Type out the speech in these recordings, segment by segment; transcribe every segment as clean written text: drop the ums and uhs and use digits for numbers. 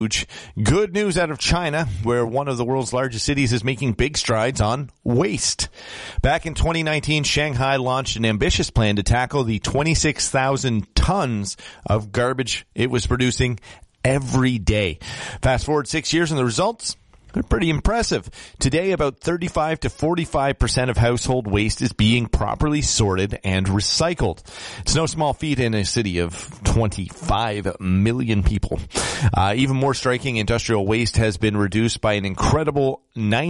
Good news out of China, where one of the world's largest cities is making big strides on waste. Back in 2019, Shanghai launched an ambitious plan to tackle the 26,000 tons of garbage it was producing every day. Fast forward 6 years and the results, they're pretty impressive. Today, about 35 to 45% of household waste is being properly sorted and recycled. It's no small feat in a city of 25 million people. Even more striking, industrial waste has been reduced by an incredible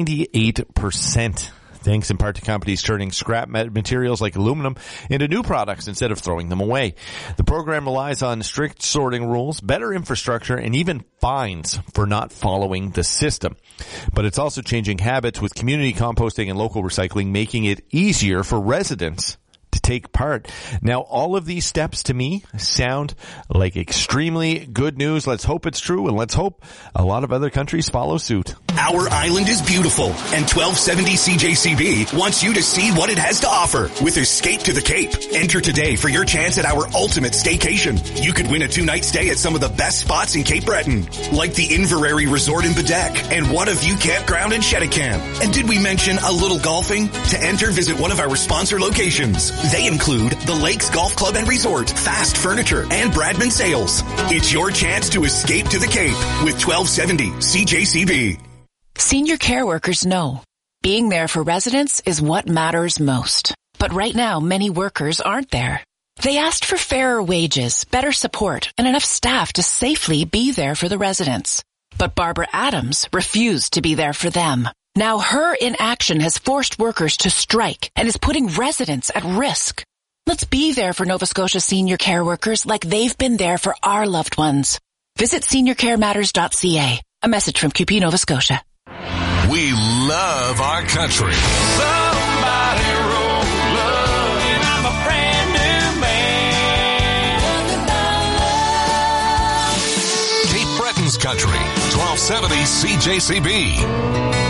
98%. Thanks in part to companies turning scrap materials like aluminum into new products instead of throwing them away. The program relies on strict sorting rules, better infrastructure, and even fines for not following the system. But it's also changing habits with community composting and local recycling, making it easier for residents to take part. Now, all of these steps to me sound like extremely good news. Let's hope it's true, and let's hope a lot of other countries follow suit. Our island is beautiful, and 1270 CJCB wants you to see what it has to offer with Escape to the Cape. Enter today for your chance at our ultimate staycation. You could win a 2-night stay at some of the best spots in Cape Breton, like the Inverary Resort in Bedeck and What a View Campground in Cheticamp. And did we mention a little golfing? To enter, visit one of our sponsor locations. They include the Lakes Golf Club and Resort, Fast Furniture, and Bradman Sales. It's your chance to escape to the Cape with 1270 CJCB. Senior care workers know being there for residents is what matters most. But right now, many workers aren't there. They asked for fairer wages, better support, and enough staff to safely be there for the residents. But Barbara Adams refused to be there for them. Now her inaction has forced workers to strike and is putting residents at risk. Let's be there for Nova Scotia senior care workers like they've been there for our loved ones. Visit seniorcarematters.ca. A message from QP Nova Scotia. We love our country. Somebody roll love, and I'm a brand new man. Cape Breton's country, 1270 CJCB.